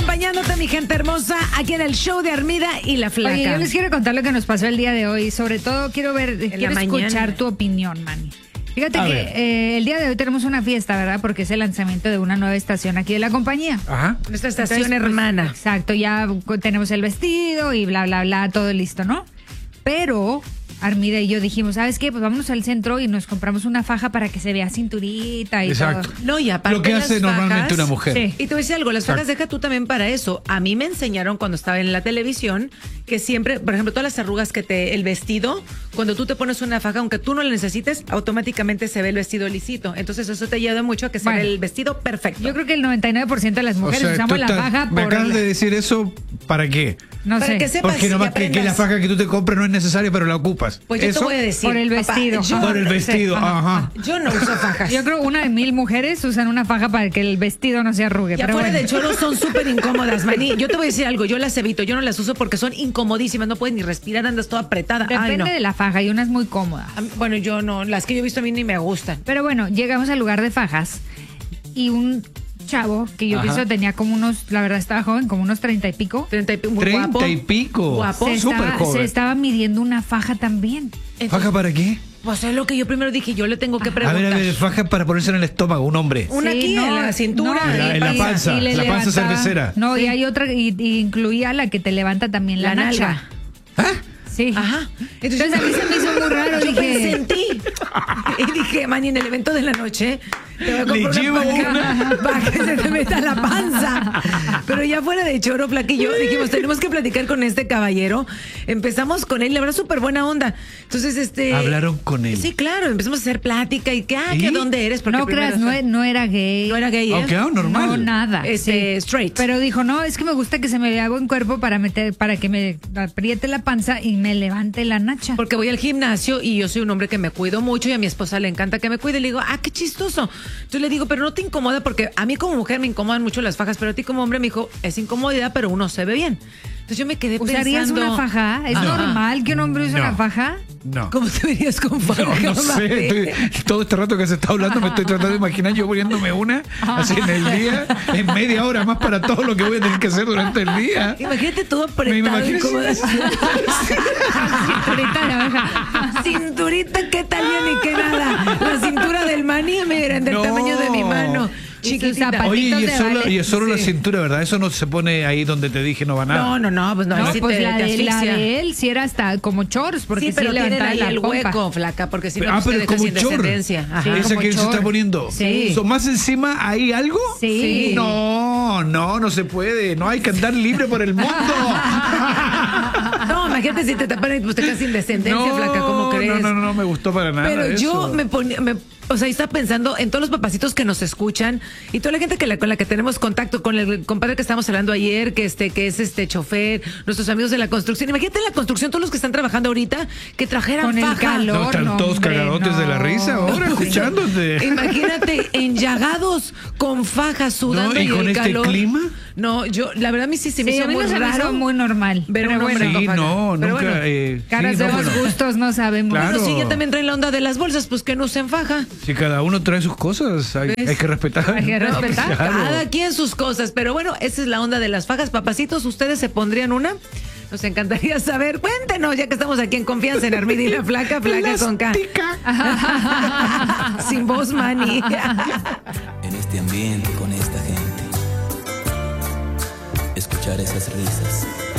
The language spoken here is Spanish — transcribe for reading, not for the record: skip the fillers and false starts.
acompañándote, mi gente hermosa, aquí en el show de Armida y la Flaca. Oye, yo les quiero contar lo que nos pasó el día de hoy. Sobre todo quiero escuchar tu opinión, Manny. Fíjate que el día de hoy tenemos una fiesta, ¿verdad? Porque es el lanzamiento de una nueva estación aquí de la compañía. Ajá. Nuestra estación hermana. Exacto, ya tenemos el vestido y bla, bla, bla, todo listo, ¿no? Pero Armida y yo dijimos, ¿sabes qué? Pues vámonos al centro y nos compramos una faja para que se vea cinturita y Exacto. todo. No, y aparte lo que hace las normalmente fajas, una mujer. Sí. Y te voy a decir algo, las fajas deja tú también para eso. A mí me enseñaron cuando estaba en la televisión que siempre, por ejemplo, todas las arrugas el vestido, cuando tú te pones una faja, aunque tú no la necesites, automáticamente se ve el vestido lisito. Entonces eso te ayuda mucho a que se vea el vestido perfecto. Yo creo que el 99% de las mujeres usamos la faja me por... acabas de decir eso, ¿para qué? No para sé. que sepas Porque nomás que la faja que tú te compras no es necesaria, pero la ocupas. Pues yo ¿Eso? te voy a decir. Por el vestido. Por el vestido, ajá. Yo no uso fajas. Yo creo 1 de 1000 mujeres usan una faja para que el vestido no se arrugue. Y pero afuera bueno. de choro son súper incómodas, Maní. Yo te voy a decir algo, yo las evito, yo no las uso porque son incomodísimas, no puedes ni respirar, andas toda apretada. Depende Ay, no. de la faja, hay unas muy cómodas. Bueno, yo no, las que yo he visto a mí ni me gustan. Pero bueno, llegamos al lugar de fajas y un chavo que yo pienso tenía como unos, la verdad estaba joven, como unos 30 y pico. 30 y pico, muy 30 guapo. y pico. Guapo. Súper joven. Se estaba midiendo una faja también. ¿Faja para qué? Pues es lo que yo primero dije, yo le tengo que A preguntar. ver, faja para ponerse en el estómago, un hombre. Una Sí, aquí no, en la cintura. no, en la panza, y le la panza levantaba- cervecera. No, y hay otra, y incluía la que te levanta también la nacha. nalga. ¿Ah? Sí. Ajá. Entonces a mí se me hizo muy raro. Yo Dije, pensé en ti. Y dije, Manny, en el evento de la noche te voy a Le comprar llevo una para que se te meta la panza. Pero ya fuera de choro, Flaquillo, dijimos, tenemos que platicar con este caballero. Empezamos con él, la verdad, súper buena onda. Entonces, Hablaron con él. Sí, claro, empezamos a hacer plática y que, ¿Y? ¿que dónde eres? Porque no creas, primero no era gay. no era gay, ¿eh? Ok, normal. No, nada. Straight. Pero dijo, no, es que me gusta que se me vea buen cuerpo para que me apriete la panza y me levante la nacha. Porque voy al gimnasio y yo soy un hombre que me cuido mucho y a mi esposa le encanta que me cuide. Le digo, qué chistoso. Entonces le digo, pero no te incomoda, porque a mí como mujer me incomodan mucho las fajas, pero a ti como hombre me dijo, es incomodidad, pero uno se ve bien. Entonces yo me quedé ¿Usarías pensando. una faja? ¿Es normal que un hombre use No. una faja? No. ¿Cómo te verías con faja? No sé, todo este rato que se está hablando me estoy tratando de imaginar yo poniéndome una así en el día, en media hora más para todo lo que voy a tener que hacer durante el día. Imagínate todo apretado. imagino incómodo. Cinturita de abeja. Cinturita, qué tal bien y qué nada. La cintura del Manny, miren, del No. tamaño de mi mano. Y sus Chiquitita. zapatos. Oye, Patitos de baile. y es solo la Sí. cintura, ¿verdad? Eso no se pone ahí donde te dije no va nada. No, pues no, No, ahí sí pues te la asfixia. de él sí era hasta como shorts, porque Sí, pero tienen levantaba ahí la el pompa. hueco, Flaca, porque si no, Pero te dejas como sin chor. descendencia. Ajá. Sí. ¿Esa como que se chor. está poniendo? Sí. ¿Más encima hay algo? Sí. No se puede. No hay que andar libre por el mundo. No, imagínate si te tapan y pues te quedas sin descendencia, Flaca, ¿cómo crees? No me gustó para nada. Pero yo eso. me ponía, o sea, estaba pensando en todos los papacitos que nos escuchan y toda la gente con la que tenemos contacto, con el compadre que estábamos hablando ayer, que es chofer, nuestros amigos de la construcción. Imagínate en la construcción, todos los que están trabajando ahorita, que trajeran Con el faja. calor. No, están todos hombre, cagadotes de la risa ahora, escuchándote. Imagínate, enllagados, con fajas, sudando No, ¿y con el este calor. clima? No, yo, la verdad, a mí sí se me Sí, hizo a mí muy no se me raro. hizo muy normal. Ver Pero un hombre bueno, Sí, con faja. no, Pero nunca. bueno. caras sí, de no, los bueno. gustos no sabemos. Claro. Pero sí, ya también traen la onda de las bolsas, pues que no usen faja. Si cada uno trae sus cosas, hay que respetar. Hay que respetar. Claro. Cada quien sus cosas. Pero bueno, esa es la onda de las fajas. Papacitos, ¿ustedes se pondrían una? Nos encantaría saber. Cuéntenos, ya que estamos aquí en confianza en Armida y la Flaca con K. Sin voz, Manny. En este ambiente, con esta gente, escuchar esas risas